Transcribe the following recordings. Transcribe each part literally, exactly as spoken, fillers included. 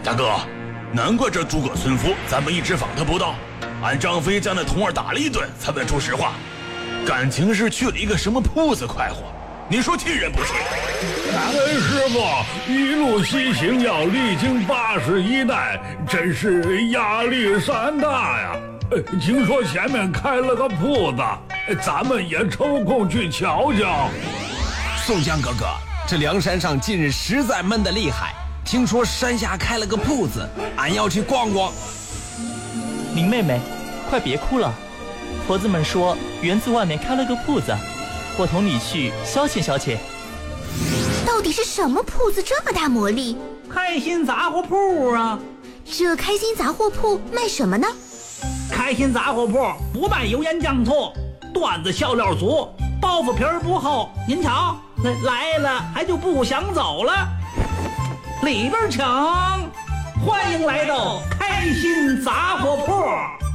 大哥，难怪这诸葛村夫咱们一直访他不到，俺张飞将那童儿打了一顿才问出实话，感情是去了一个什么铺子快活，你说气人不气？ 俺师傅一路西行要历经八十一难，真是压力山大呀。听说前面开了个铺子，咱们也抽空去瞧瞧。 宋江哥哥，这梁山上近日实在闷得厉害，听说山下开了个铺子，俺要去逛逛。 林妹妹，快别哭了，婆子们说园子外面开了个铺子，我同你去消遣消遣。 到底是什么铺子这么大魔力？ 开心杂货铺啊！ 这开心杂货铺卖什么呢？ 开心杂货铺不卖油盐酱醋，段子笑料足，包袱皮儿不厚。您瞧，来了还就不想走了。里边请，欢迎来到开心杂货铺。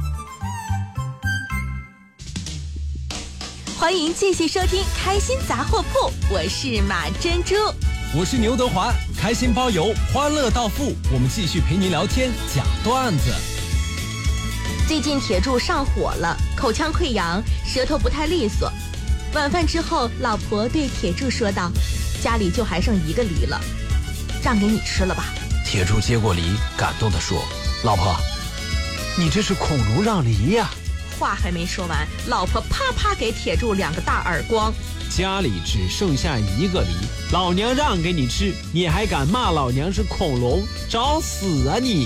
欢迎继续收听开心杂货铺，我是马珍珠， 我是牛德华，开心包邮，欢乐到付，我们继续陪您聊天讲段子。 最近铁柱上火了，口腔溃疡，舌头不太利索。晚饭之后，老婆对铁柱说道：“家里就还剩一个梨了，让给你吃了吧。” 铁柱接过梨，感动地说：“老婆，你这是孔融让梨呀！” 话还没说完，老婆啪啪给铁柱两个大耳光。 家里只剩下一个梨，老娘让给你吃，你还敢骂老娘是恐龙？找死啊你！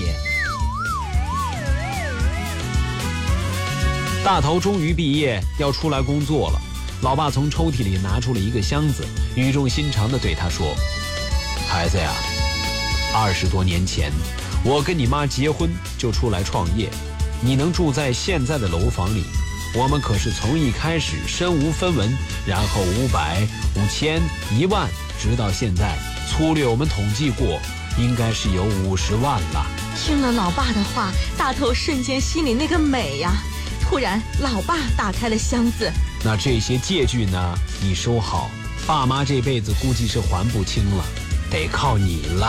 大头终于毕业，要出来工作了。老爸从抽屉里拿出了一个箱子，语重心长地对他说：“孩子呀，二十多年前，我跟你妈结婚就出来创业。你能住在现在的楼房里，我们可是从一开始身无分文，然后五百、五千、一万，直到现在，粗略我们统计过，应该是有五十万了。” 听了老爸的话，大头瞬间心里那个美呀！突然，老爸打开了箱子。 那这些借据呢？你收好，爸妈这辈子估计是还不清了，得靠你了。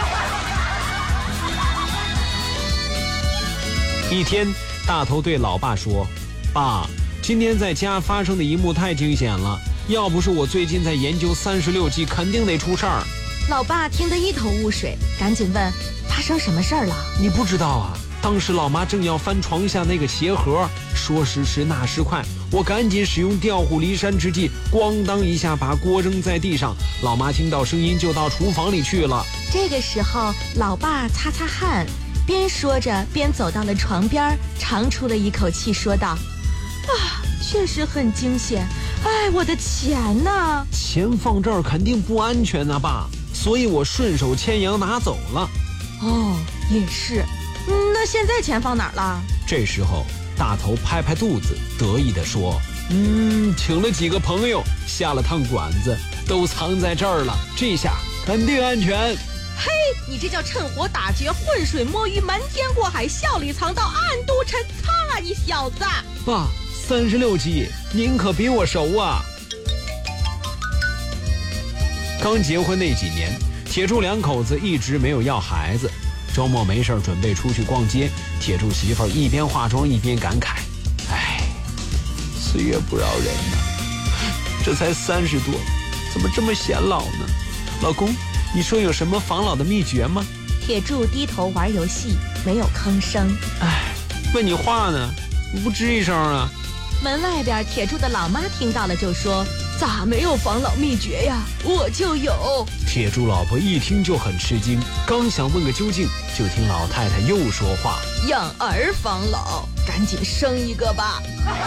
一天，大头对老爸说：“爸，今天在家发生的一幕太惊险了，要不是我最近在研究三十六计，肯定得出事儿。” 老爸听得一头雾水，赶紧问：“发生什么事儿了？” 你不知道啊？当时老妈正要翻床下那个鞋盒，说时迟那时快，我赶紧使用调虎离山之计，咣当一下把锅扔在地上。老妈听到声音就到厨房里去了。 这个时候，老爸擦擦汗，边说着边走到了床边，长出了一口气，说道：“啊，确实很惊险。哎，我的钱呢？ 钱放这儿肯定不安全啊，爸，所以我顺手牵羊拿走了。” 哦，也是。嗯，那现在钱放哪儿了？ 这时候，大头拍拍肚子，得意地说：“嗯，请了几个朋友，下了趟馆子，都藏在这儿了，这下肯定安全。” 嘿，你这叫趁火打劫，浑水摸鱼，瞒天过海，笑里藏刀，暗度陈仓啊，你小子！ 爸，三十六计，您可比我熟啊。刚结婚那几年，铁柱两口子一直没有要孩子。周末没事准备出去逛街，铁柱媳妇儿一边化妆一边感慨：“哎，岁月不饶人呐，这才三十多，怎么这么显老呢？老公，你说有什么防老的秘诀吗？” 铁柱低头玩游戏，没有吭声。 哎，问你话呢，你不吱一声啊？ 门外边，铁柱的老妈听到了就说：“咋没有防老秘诀呀？我就有。” 铁柱老婆一听就很吃惊，刚想问个究竟，就听老太太又说话：“ 养儿防老，赶紧生一个吧。”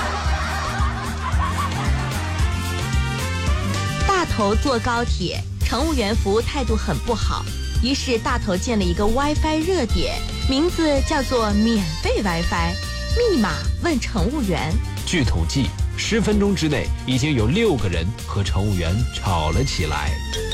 大头坐高铁，乘务员服务态度很不好，于是大头建了一个 WiFi 热点，名字叫做免费 WiFi， 密码问乘务员。 据统计，十分钟之内已经有六个人和乘务员吵了起来。